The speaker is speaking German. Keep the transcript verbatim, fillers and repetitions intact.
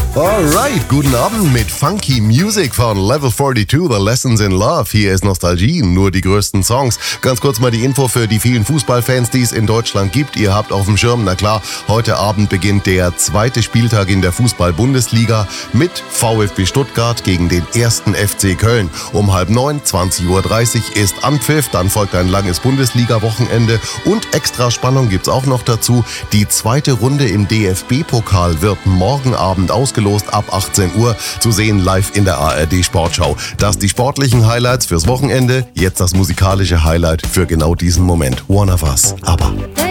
Alright, guten Abend mit Funky Music von Level zweiundvierzig, The Lessons in Love. Hier ist Nostalgie, nur die größten Songs. Ganz kurz mal die Info für die vielen Fußballfans, die es in Deutschland gibt. Ihr habt auf dem Schirm, na klar, heute Abend beginnt der zweite Spieltag in der Fußball-Bundesliga mit VfB Stuttgart gegen den ersten F C Köln. Um halb neun, zwanzig Uhr dreißig ist Anpfiff, dann folgt ein langes Bundesliga-Wochenende und extra Spannung gibt's auch noch dazu. Die zweite Runde im D F B-Pokal wird morgen Abend ausgelost ab achtzehn Uhr, zu sehen live in der A R D-Sportschau. Das die sportlichen Highlights fürs Wochenende, jetzt das musikalische Highlight für genau diesen Moment. One of Us, ABBA.